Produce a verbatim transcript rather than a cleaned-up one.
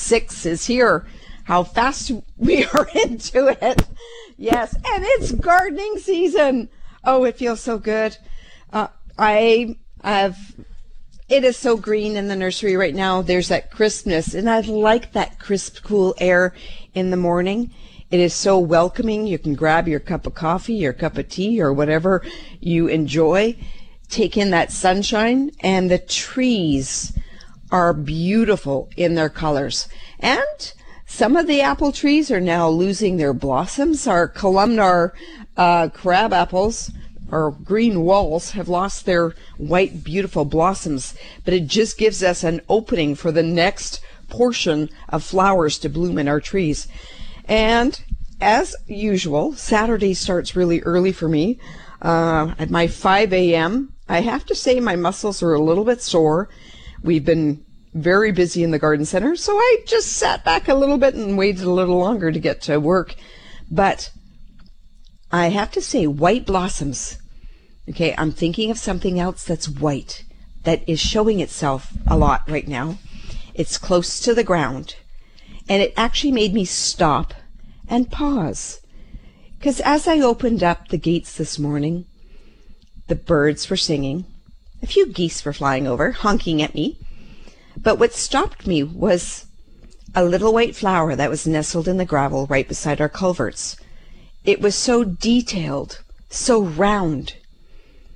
six is here. How fast we are into it. Yes, and it's gardening season. Oh, it feels so good. Uh, I have, it is so green in the nursery right now. There's that crispness, and I like that crisp, cool air in the morning. It is so welcoming. You can grab your cup of coffee, your cup of tea, or whatever you enjoy. Take in that sunshine, and the trees are beautiful in their colors. And some of the apple trees are now losing their blossoms. Our columnar uh, crab apples, or green walls, have lost their white, beautiful blossoms. But it just gives us an opening for the next portion of flowers to bloom in our trees. And as usual, Saturday starts really early for me. Uh, at my five a.m., I have to say my muscles are a little bit sore. We've been very busy in the garden center, so I just sat back a little bit and waited a little longer to get to work. But I have to say, white blossoms. Okay, I'm thinking of something else that's white, that is showing itself a lot right now. It's close to the ground, and it actually made me stop and pause. Because as I opened up the gates this morning, the birds were singing. A few geese were flying over, honking at me. But what stopped me was a little white flower that was nestled in the gravel right beside our culverts. It was so detailed, so round,